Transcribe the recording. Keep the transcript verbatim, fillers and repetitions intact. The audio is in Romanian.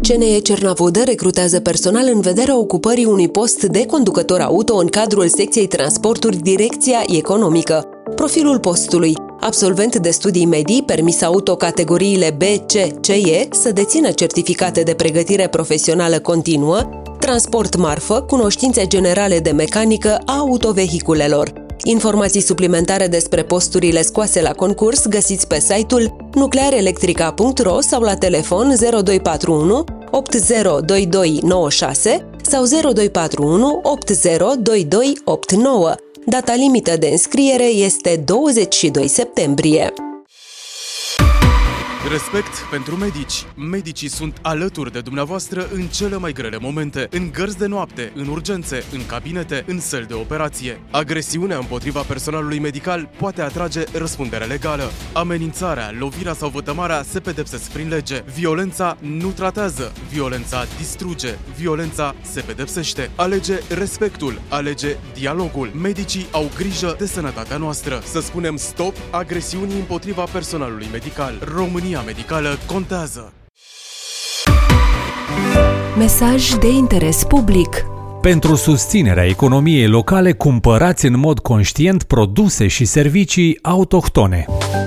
C N E Cernavodă recrutează personal în vederea ocupării unui post de conducător auto în cadrul secției transporturi Direcția Economică. Profilul postului: absolvent de studii medii, permis auto categoriile B, C, C E, să dețină certificate de pregătire profesională continuă, transport marfă, cunoștințe generale de mecanică a autovehiculelor. Informații suplimentare despre posturile scoase la concurs găsiți pe site-ul nuclearelectrica punct ro sau la telefon zero doi patru unu opt zero doi doi nouă șase sau zero doi patru unu opt zero doi doi opt nouă. Data limită de înscriere este douăzeci și doi septembrie. Respect pentru medici. Medicii sunt alături de dumneavoastră în cele mai grele momente, în gărzi de noapte, în urgențe, în cabinete, în săli de operație. Agresiunea împotriva personalului medical poate atrage răspundere legală. Amenințarea, lovirea sau vătămarea se pedepsesc prin lege. Violența nu tratează, violența distruge, violența se pedepsește. Alege respectul, alege dialogul. Medicii au grijă de sănătatea noastră. Să spunem stop agresiunii împotriva personalului medical. România medicală contează. Mesaj de interes public. Pentru susținerea economiei locale, cumpărați în mod conștient produse și servicii autohtone.